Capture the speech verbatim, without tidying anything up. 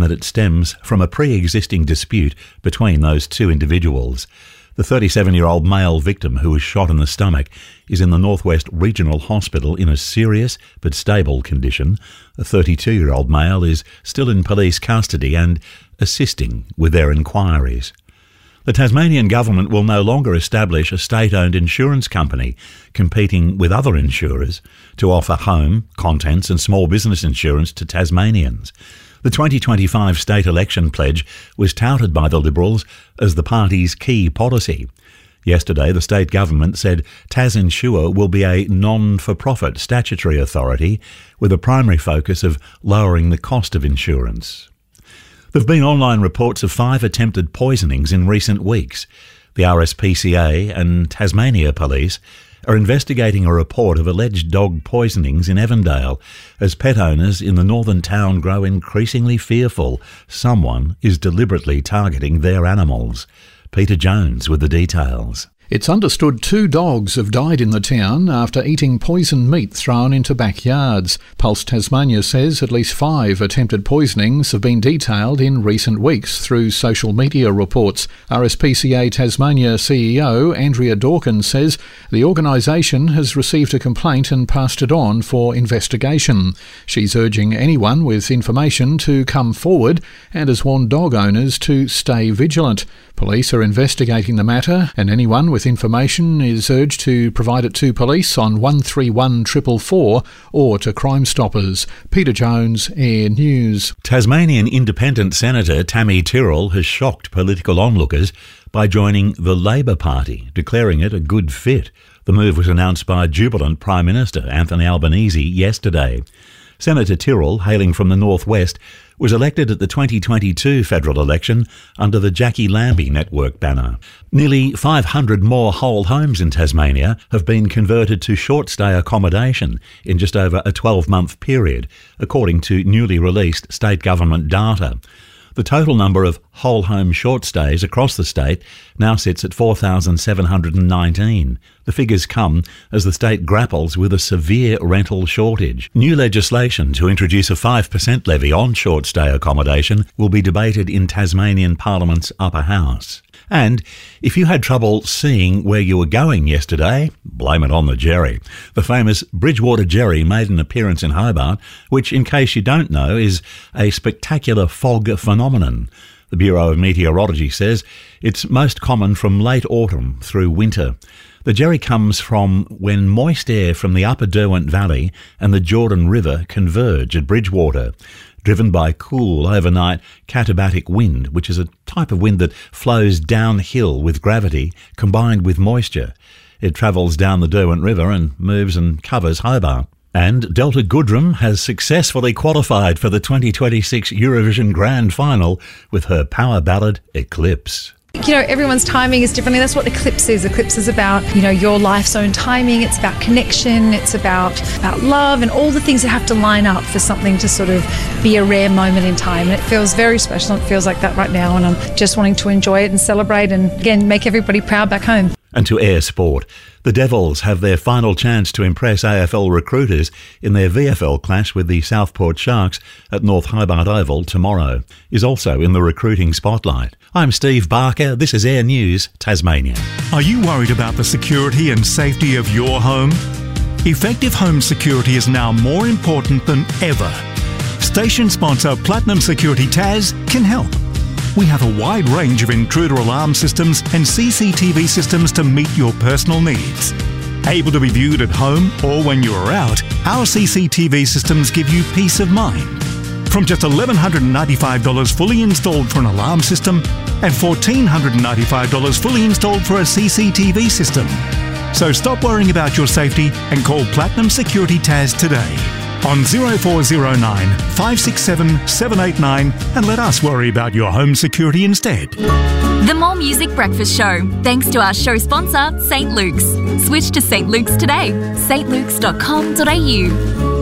that it stems from a pre-existing dispute between those two individuals. The thirty-seven-year-old male victim who was shot in the stomach is in the Northwest Regional Hospital in a serious but stable condition. A thirty-two-year-old male is still in police custody and assisting with their inquiries. The Tasmanian government will no longer establish a state-owned insurance company competing with other insurers to offer home, contents and small business insurance to Tasmanians. The twenty twenty-five state election pledge was touted by the Liberals as the party's key policy. Yesterday, the state government said TasInsure will be a non-for-profit statutory authority with a primary focus of lowering the cost of insurance. There have been online reports of five attempted poisonings in recent weeks. The R S P C A and Tasmania Police are investigating a report of alleged dog poisonings in Evandale as pet owners in the northern town grow increasingly fearful someone is deliberately targeting their animals. Peter Jones with the details. It's understood two dogs have died in the town after eating poisoned meat thrown into backyards. Pulse Tasmania says at least five attempted poisonings have been detailed in recent weeks through social media reports. R S P C A Tasmania C E O Andrea Dawkins says the organisation has received a complaint and passed it on for investigation. She's urging anyone with information to come forward and has warned dog owners to stay vigilant. Police are investigating the matter and anyone with information is urged to provide it to police on one three one four four four or to Crime Stoppers. Peter Jones, Air News. Tasmanian Independent Senator Tammy Tyrrell has shocked political onlookers by joining the Labor Party, declaring it a good fit. The move was announced by jubilant Prime Minister Anthony Albanese yesterday. Senator Tyrrell, hailing from the northwest, was elected at the twenty twenty-two federal election under the Jackie Lambie Network banner. Nearly five hundred more whole homes in Tasmania have been converted to short-stay accommodation in just over a twelve-month period, according to newly released state government data. The total number of whole home short stays across the state now sits at four thousand seven hundred nineteen. The figures come as the state grapples with a severe rental shortage. New legislation to introduce a five percent levy on short stay accommodation will be debated in Tasmanian Parliament's upper house. And if you had trouble seeing where you were going yesterday, blame it on the Jerry. The famous Bridgewater Jerry made an appearance in Hobart, which, in case you don't know, is a spectacular fog phenomenon. The Bureau of Meteorology says it's most common from late autumn through winter. The Jerry comes from when moist air from the upper Derwent Valley and the Jordan River converge at Bridgewater, driven by cool overnight katabatic wind, which is a type of wind that flows downhill with gravity combined with moisture. It travels down the Derwent River and moves and covers Hobart. And Delta Goodrem has successfully qualified for the twenty twenty-six Eurovision Grand Final with her power ballad Eclipse. You know, everyone's timing is different. That's what Eclipse is. Eclipse is about, you know, your life's own timing. It's about connection. It's about, about love and all the things that have to line up for something to sort of be a rare moment in time. And it feels very special. It feels like that right now. And I'm just wanting to enjoy it and celebrate and, again, make everybody proud back home. And to Air Sport. The Devils have their final chance to impress A F L recruiters in their V F L clash with the Southport Sharks at North Hobart Oval tomorrow. Is also in the recruiting spotlight. I'm Steve Barker. This is Air News, Tasmania. Are you worried about the security and safety of your home? Effective home security is now more important than ever. Station sponsor Platinum Security Tas can help. We have a wide range of intruder alarm systems and C C T V systems to meet your personal needs. Able to be viewed at home or when you are out, our C C T V systems give you peace of mind. From just one thousand one hundred ninety-five dollars fully installed for an alarm system and one thousand four hundred ninety-five dollars fully installed for a C C T V system. So stop worrying about your safety and call Platinum Security Tas today on zero four zero nine, five six seven, seven eight nine and let us worry about your home security instead. The More Music Breakfast Show, thanks to our show sponsor, Saint Luke's. Switch to Saint Luke's today, s t luke's dot com dot a u.